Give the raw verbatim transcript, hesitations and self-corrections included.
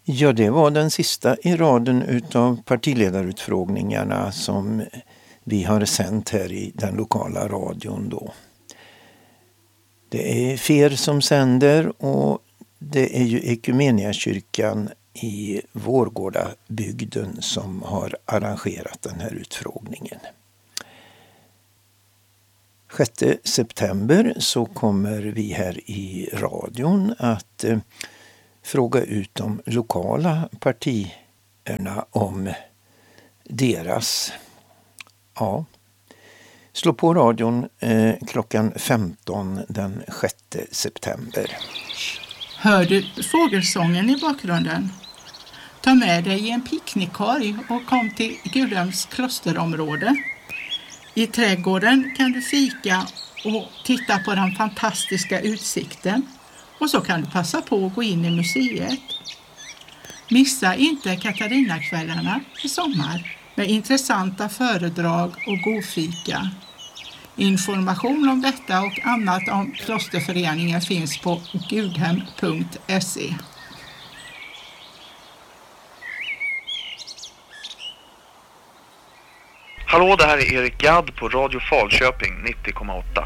Ja, det var den sista i raden utav partiledarutfrågningarna som vi har sänt här i den lokala radion då. Det är F E R som sänder och det är ju Ekumeniakyrkan i Vårgårda-bygden som har arrangerat den här utfrågningen. sjätte september så kommer vi här i radion att eh, fråga ut de lokala partierna om deras. Ja. Slå på radion eh, klockan femton den sjätte september. Hör du fågelsången i bakgrunden? Ta med dig en picknickkorg och kom till Gudhems klosterområde. I trädgården kan du fika och titta på den fantastiska utsikten. Och så kan du passa på att gå in i museet. Missa inte Katarinakvällarna i sommar med intressanta föredrag och god fika. Information om detta och annat om klosterföreningen finns på gudhem punkt se. Hallå, det här är Erik Gadd på Radio Falköping nittio komma åtta.